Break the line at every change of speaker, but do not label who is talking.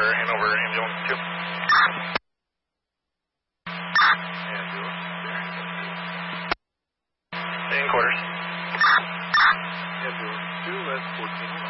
Hanover ambulance 2. In quarters.
Ambulance 2, left 14.